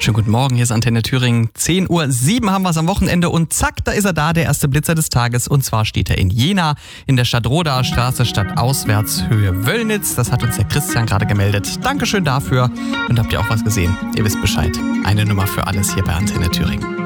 Schönen guten Morgen, hier ist Antenne Thüringen. 10:07 Uhr haben wir es am Wochenende und zack, da ist er da, der erste Blitzer des Tages. Und zwar steht er in Jena, in der Stadtrodaer Straße, Stadtauswärtshöhe Wöllnitz. Das hat uns der Christian gerade gemeldet. Dankeschön dafür. Und habt ihr auch was gesehen? Ihr wisst Bescheid. Eine Nummer für alles hier bei Antenne Thüringen.